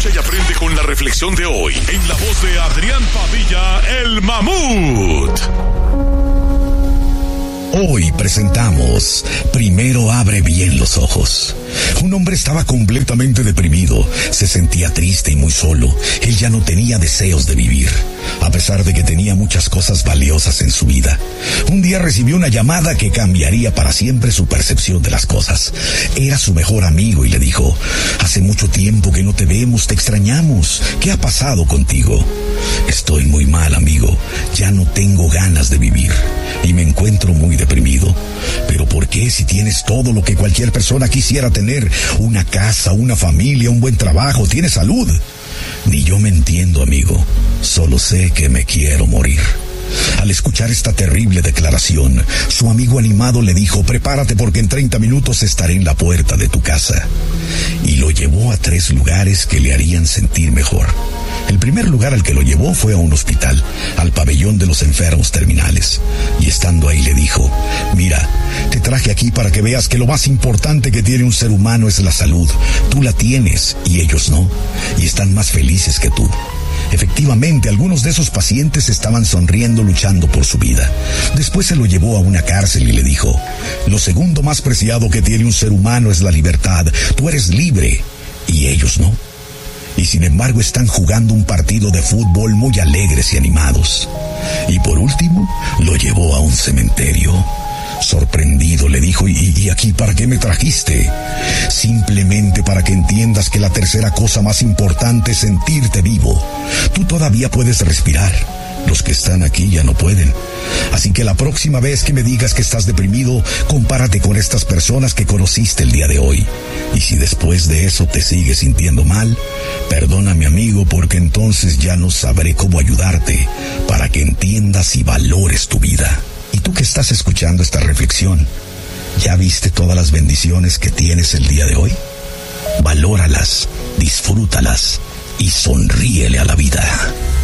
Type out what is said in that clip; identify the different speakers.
Speaker 1: Escucha y aprende con la reflexión de hoy en la voz de Adrián Padilla, el Mamut.
Speaker 2: Hoy presentamos Primero abre bien los ojos. Un hombre estaba completamente deprimido, se sentía triste y muy solo. Él ya no tenía deseos de vivir, a pesar de que tenía muchas cosas valiosas en su vida. Un día recibió una llamada que cambiaría para siempre su percepción de las cosas. Era su mejor amigo y le dijo: hace mucho tiempo que no te vemos, te extrañamos. ¿Qué ha pasado contigo? Estoy muy mal, amigo. Ya no tengo ganas de vivir y me encuentro muy deprimido. ¿Pero por qué, si tienes todo lo que cualquier persona quisiera tener? Una casa, una familia, un buen trabajo, tienes salud. Ni yo me entiendo, amigo. Solo sé que me quiero morir. Al escuchar esta terrible declaración, su amigo animado le dijo: prepárate porque en 30 minutos estaré en la puerta de tu casa. Y lo llevó a 3 lugares que le harían sentir mejor. El primer lugar al que lo llevó fue a un hospital, al pabellón de los enfermos terminales. Y estando ahí le dijo: mira, te traje aquí para que veas que lo más importante que tiene un ser humano es la salud. Tú la tienes y ellos no, y están más felices que tú. Efectivamente, algunos de esos pacientes estaban sonriendo, luchando por su vida. Después se lo llevó a una cárcel y le dijo: lo segundo más preciado que tiene un ser humano es la libertad. Tú eres libre y ellos no. Y sin embargo están jugando un partido de fútbol muy alegres y animados. Y por último, lo llevó a un cementerio. Sorprendido le dijo: ¿Y aquí para qué me trajiste? Simplemente para que entiendas que la tercera cosa más importante es sentirte vivo. Tú todavía puedes respirar. Los que están aquí ya no pueden. Así que la próxima vez que me digas que estás deprimido, compárate con estas personas que conociste el día de hoy. Y si después de eso te sigues sintiendo mal, perdóname, amigo, porque entonces ya no sabré cómo ayudarte para que entiendas y valores tu vida. Y tú que estás escuchando esta reflexión, ¿ya viste todas las bendiciones que tienes el día de hoy? Valóralas, disfrútalas y sonríele a la vida.